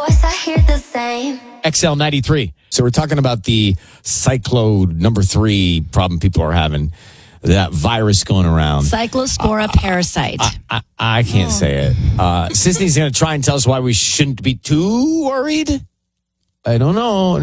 voice, I hear the same. XL93. So we're talking about the cyclone number 3 problem people are having. That virus going around. Cyclospora parasite. I can't say it. Sisney's going to try and tell us why we shouldn't be too worried. I don't know.